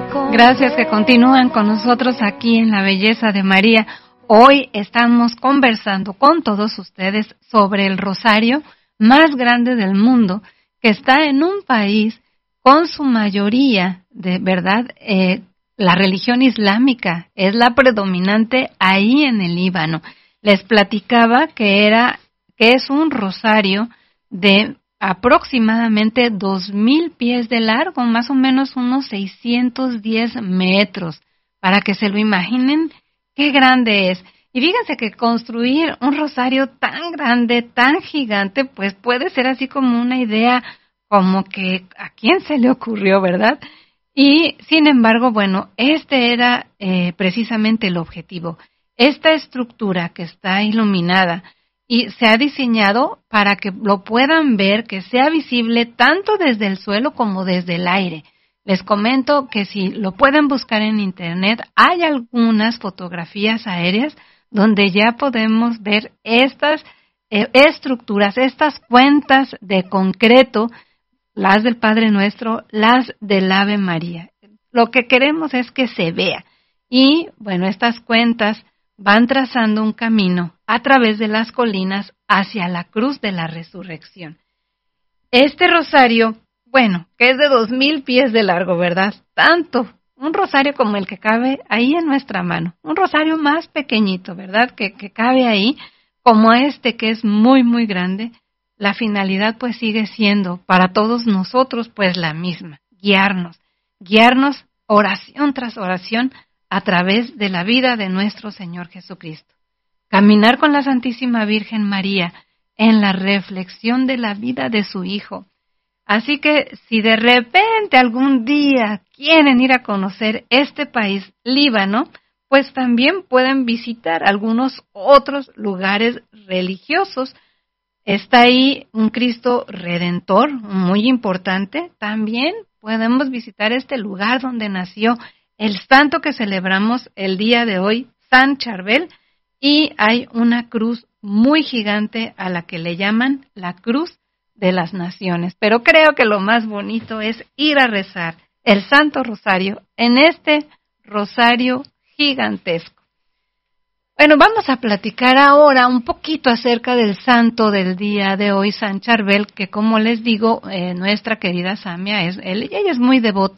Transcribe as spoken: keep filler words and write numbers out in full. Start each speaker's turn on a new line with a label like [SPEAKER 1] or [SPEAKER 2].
[SPEAKER 1] Gracias que continúan con nosotros aquí en La Belleza de María. Hoy estamos conversando con todos ustedes sobre el rosario más grande del mundo, que está en un país con su mayoría, de verdad, eh, la religión islámica es la predominante ahí en el Líbano. Les platicaba que era, que es un rosario de aproximadamente dos mil pies de largo, más o menos unos seiscientos diez metros, para que se lo imaginen qué grande es. Y fíjense que construir un rosario tan grande, tan gigante, pues puede ser así como una idea, como que a quién se le ocurrió, ¿verdad? Y sin embargo, bueno, este era eh, precisamente el objetivo. Esta estructura que está iluminada y se ha diseñado para que lo puedan ver, que sea visible tanto desde el suelo como desde el aire. Les comento que si lo pueden buscar en internet, hay algunas fotografías aéreas donde ya podemos ver estas eh, estructuras, estas cuentas de concreto, las del Padre Nuestro, las del Ave María. Lo que queremos es que se vea. Y bueno, estas cuentas van trazando un camino a través de las colinas hacia la cruz de la resurrección. Este rosario, bueno, que es de dos mil pies de largo, ¿verdad? Tanto, un rosario como el que cabe ahí en nuestra mano. Un rosario más pequeñito, ¿verdad? Que, que cabe ahí, como este que es muy, muy grande. La finalidad pues sigue siendo para todos nosotros pues la misma, guiarnos, guiarnos oración tras oración a través de la vida de nuestro Señor Jesucristo. Caminar con la Santísima Virgen María en la reflexión de la vida de su Hijo. Así que si de repente algún día quieren ir a conocer este país, Líbano, pues también pueden visitar algunos otros lugares religiosos. Está ahí un Cristo Redentor, muy importante. También podemos visitar este lugar donde nació el santo que celebramos el día de hoy, San Charbel, y hay una cruz muy gigante a la que le llaman la Cruz de las Naciones. Pero creo que lo más bonito es ir a rezar el Santo Rosario en este rosario gigantesco. Bueno, vamos a platicar ahora un poquito acerca del santo del día de hoy, San Charbel, que como les digo, eh, nuestra querida Samia, es, él, ella es muy devota